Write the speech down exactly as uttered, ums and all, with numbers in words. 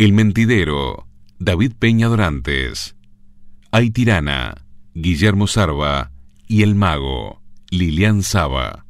El Mentidero, David Peña Dorantes. Hay Tirana, Guillermo Sarva y El Mago, Lilian Saba.